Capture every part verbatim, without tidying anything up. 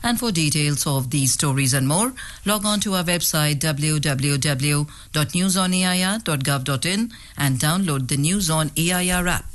And for details of these stories and more, log on to our website w w w dot news on a i r dot gov dot in and download the News on A I R app.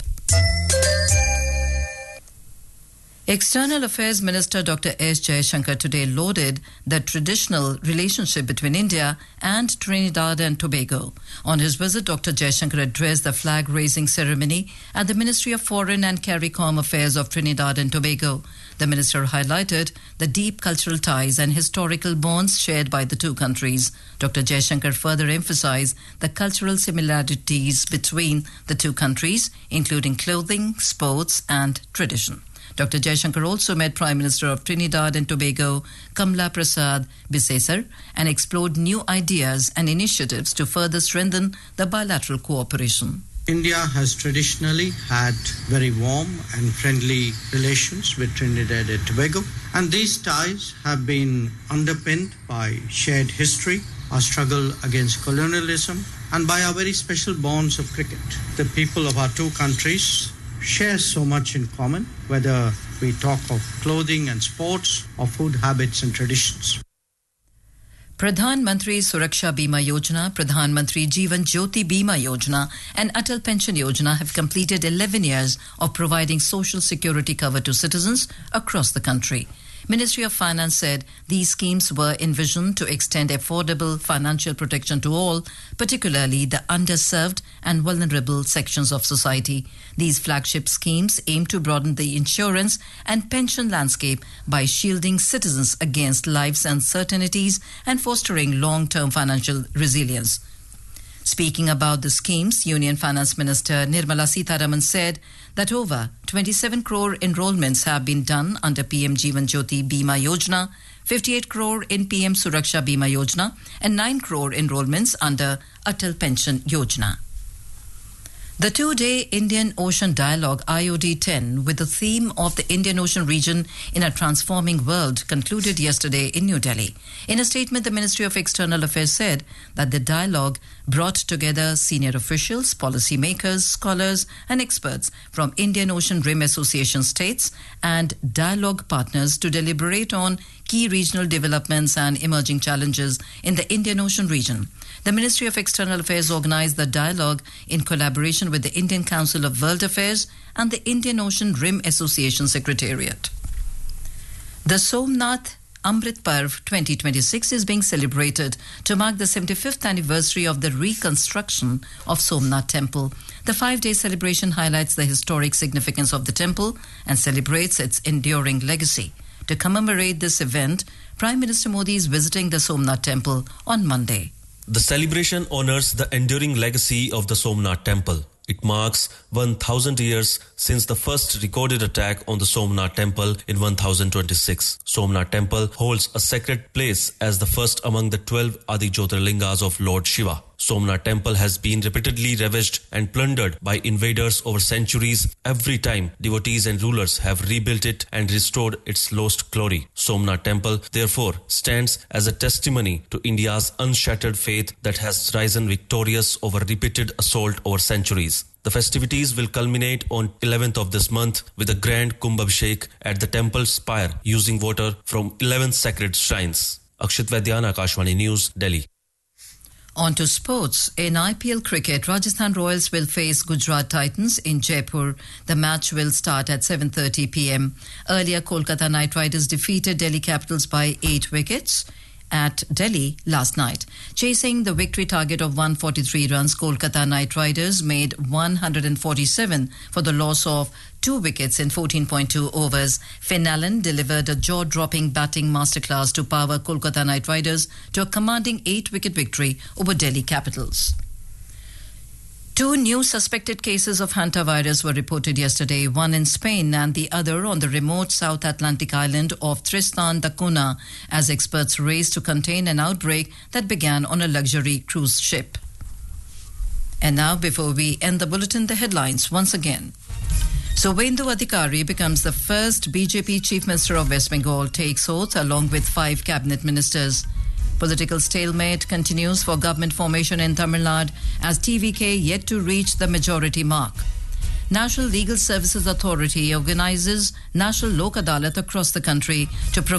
External Affairs Minister Doctor S. Jaishankar today lauded the traditional relationship between India and Trinidad and Tobago. On his visit, Doctor Jaishankar addressed the flag-raising ceremony at the Ministry of Foreign and CARICOM Affairs of Trinidad and Tobago. The minister highlighted the deep cultural ties and historical bonds shared by the two countries. Doctor Jaishankar further emphasized the cultural similarities between the two countries, including clothing, sports, and tradition. Doctor Jaishankar also met Prime Minister of Trinidad and Tobago, Kamla Prasad Bisesar, and explored new ideas and initiatives to further strengthen the bilateral cooperation. India has traditionally had very warm and friendly relations with Trinidad and Tobago, and these ties have been underpinned by shared history, our struggle against colonialism, and by our very special bonds of cricket. The people of our two countries share so much in common, whether we talk of clothing and sports or food habits and traditions. Pradhan Mantri Suraksha Bima Yojana, Pradhan Mantri Jeevan Jyoti Bima Yojana and Atal Pension Yojana have completed eleven years of providing social security cover to citizens across the country. Ministry of Finance said these schemes were envisioned to extend affordable financial protection to all, particularly the underserved and vulnerable sections of society. These flagship schemes aim to broaden the insurance and pension landscape by shielding citizens against life's uncertainties and fostering long-term financial resilience. Speaking about the schemes, Union Finance Minister Nirmala Sitharaman said that over twenty-seven crore enrollments have been done under P M Jeevan Jyoti Bima Yojana, fifty-eight crore in P M Suraksha Bima Yojana and nine crore enrollments under Atal Pension Yojana. The two-day Indian Ocean Dialogue I O D ten with the theme of the Indian Ocean region in a transforming world concluded yesterday in New Delhi. In a statement, the Ministry of External Affairs said that the dialogue brought together senior officials, policymakers, scholars and experts from Indian Ocean Rim Association states and dialogue partners to deliberate on key regional developments and emerging challenges in the Indian Ocean region. The Ministry of External Affairs organized the dialogue in collaboration with the Indian Council of World Affairs and the Indian Ocean Rim Association Secretariat. The Somnath Amrit Parv twenty twenty-six is being celebrated to mark the seventy-fifth anniversary of the reconstruction of Somnath Temple. The five-day celebration highlights the historic significance of the temple and celebrates its enduring legacy. To commemorate this event, Prime Minister Modi is visiting the Somnath Temple on Monday. The celebration honors the enduring legacy of the Somnath Temple. It marks one thousand years since the first recorded attack on the Somnath Temple in one thousand twenty-six. Somnath Temple holds a sacred place as the first among the twelve Adi Jyotirlingas of Lord Shiva. Somnath Temple has been repeatedly ravaged and plundered by invaders over centuries. Every time, devotees and rulers have rebuilt it and restored its lost glory. Somnath Temple, therefore, stands as a testimony to India's unshattered faith that has risen victorious over repeated assault over centuries. The festivities will culminate on eleventh of this month with a grand Kumbh Abhishek at the temple spire using water from eleven sacred shrines. Akshit Vaidyan, Akashvani News, Delhi. On to sports. In I P L cricket, Rajasthan Royals will face Gujarat Titans in Jaipur. The match will start at seven thirty p.m. Earlier, Kolkata Knight Riders defeated Delhi Capitals by eight wickets at Delhi last night. Chasing the victory target of one hundred forty-three runs, Kolkata Knight Riders made one hundred forty-seven for the loss of two wickets in fourteen point two overs. Finn Allen delivered a jaw-dropping batting masterclass to power Kolkata Knight Riders to a commanding eight-wicket victory over Delhi Capitals. Two new suspected cases of hantavirus were reported yesterday, one in Spain and the other on the remote South Atlantic island of Tristan da Cunha, as experts race to contain an outbreak that began on a luxury cruise ship. And now, before we end the bulletin, the headlines once again. Suvendu Adhikari becomes the first B J P Chief Minister of West Bengal, takes oath along with five cabinet ministers. Political stalemate continues for government formation in Tamil Nadu as T V K yet to reach the majority mark. National Legal Services Authority organizes National Lok Adalat across the country to provide